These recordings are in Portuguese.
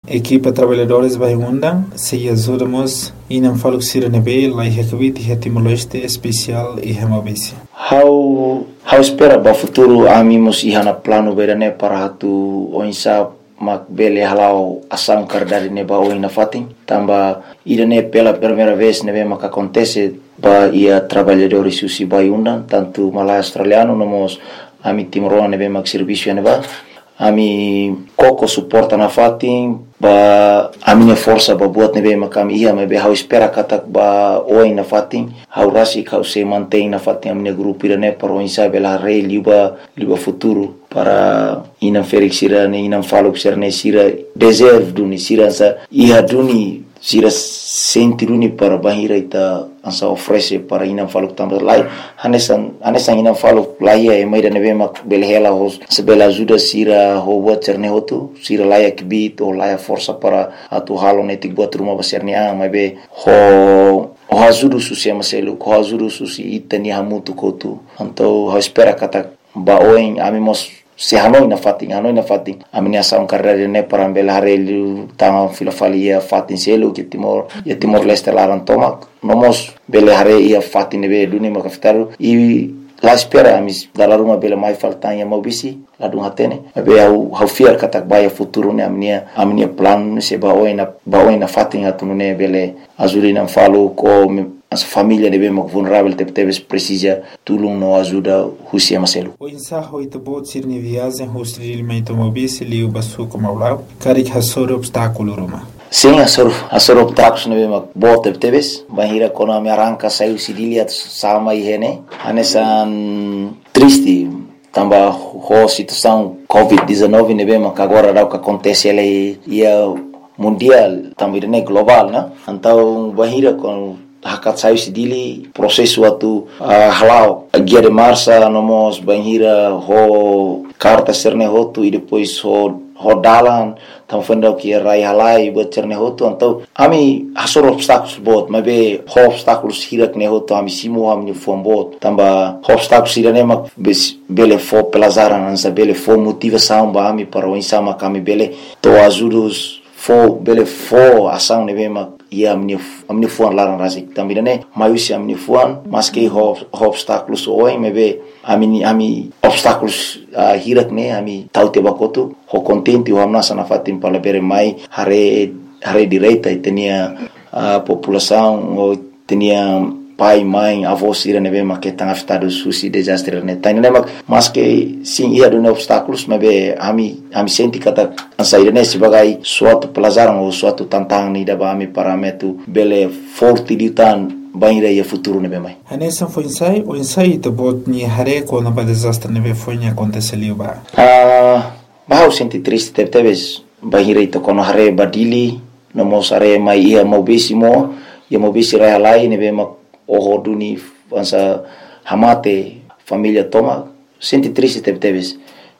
equipa trabalhadores vai undang se ajudamos e não falo que sira nebe lá e recebite Timor-Leste especial e remabese. How espera ba futuro amimos ihana plano berane para hatu oinsa mak bele halau asam kardari neba oina fatin tamba idane pela primeira vez nebe mak acontece ba ia trabalhadores susi vai undang tanto malai australiano nomos ami Timor nebe mak serviço neba ami koko suporta na fatin ba a minha força ba buat nebe makam ia mebe how espera katak ba oi na fatin how rasi how se mantém na fatin a minha grupo irane para o insa bela rei liba futuro para inam felix sira ne inam falo sira sira deserve duni sira sa ia duni sira senti duni para bahira ita ansa oferece para inam falo também lai hanesan inam falo lai e meida nebe mak belhela hos sebela ajuda sira ho buat cerne hotu sira lai kibit o lai força para atu halo netik buat rumah besarni mabe ho ajuda susi maselu ho ajuda susi itani hamutu kotu então ho espera kata ba oin amimos se hanoi na fatin amini asam carreira ne para bela harelu tanga filofalia fatin selu que Timor Leste laran tomak nomos bela hare ia fatin be duni makaftaru e la espera amis dalam rumah bela mai faltan ya mau bisi ladung hatene be au fiar katak baya futuro ne amnia plan se ba oina fatin atune bele azulina falo ko as família deve mak vulnerável teves precisa tulung no ajuda husia maselu o insaho ito bot sirni viagem hostrilmente mobis liu basu como aula karik hasor obstáculo roma. Sim, asor obstáculos nebe mak bot teves bahira kono me arranca saiu sidilia sama ihene anesan triste tamba ho situação COVID-19 nebe mak agora dá o que acontece ele ia mundial também né global, né? Então bahira com hakat saiu sidili processo atu halau guia de marcha nomos banhira ho carta serne hotu e depois ho dalan tam fenda que rai halai buat serne hotu então ami hasor obstáculos bot mabe ho obstáculos hirak ne hotu ami simo ami fom bot tamba obstáculos irane mak bele fo pelazaran ansa bele fo motivação ba ami para o insama kami bele to ajudos bele fo ação nebe mak ia amni fuan laran rasik também né maiusi amni fuan mas que obstáculos oi mebe ami obstáculos hirak ne ami taute bakotu ho contente o amnasa na fatim para bere mai hare direita e tinha a população ou tinha pai, mãe, avós ira nebe mak que tang afetado susi desastre ne tani ne mas que sim ia do obstáculos mebe ami senti kata ansair ne sebagai suatu pelajaran ou suatu tantang ni daba ami parametu bele forte ditan banhira ia futuro nebe mai hanesan foi o ensaio to bot ni hare ko na ba desastre nebe foi ni aconteceu ba bahau senti triste teves banhira to kono hare badili no mos hare mai ia mobisimo ia mobisi realai nebe mak oho duni ansa hamate família toma senti triste teves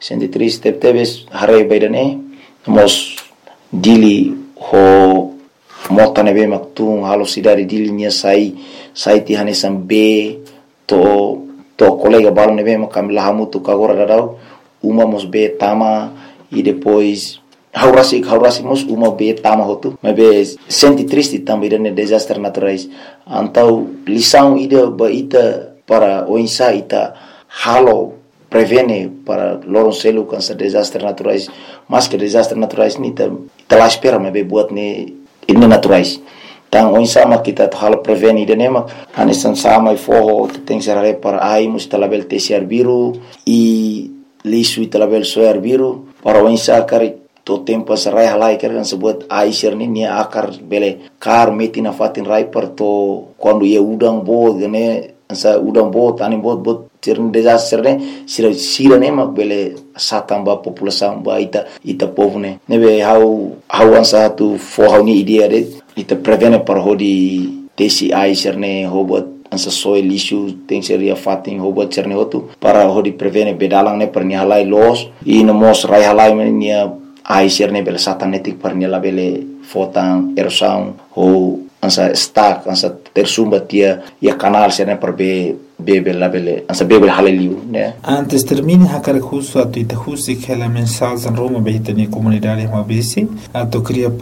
hare baidane mos dili ho mota nebe mak tung halo sidari dili nia sai ti hanesan be to colega balo nebe mak kamila hamutu kagora dadau uma mos be tama e depois haurasi mos uma be tama hotu mabe senti triste também ne desastre naturais então lição ida baita para o insa ita halo prevene para loron selu cansa desastre naturais mas que desastre naturais ni ta lá espera mabe buat ne ini naturais tang o insa mak kita halo prevene ida nema anesan sama forro tem serare para ai mus talabel tesiar biru e lisu talabel soar biru para o insa kari to tempo sarai halai kan sebut aisir ni nia akar bele kar meti na fatin rai per to quando ia udang bo gene ansa udang bo tani bot tirn desastre ne sira ne mak bele satamba população ba ita povo ne nebe how ansa tu for ni idea de ita prevene par hodi tesi aisir ne hobot ansa soil issue tem seria fatin hobot cerne hotu para hodi prevene bedalang ne per ni halai los e no mos rai halai nia aisir ne bela satanetik parnia bele fotan erosão ou ansa stack ansa tersumba tia ia canal serne per bebe la bele ansa bebe haleliu né antes termine hakar justo atu ita justi que la mensagem Roma behitani comunidade mabisi atu cria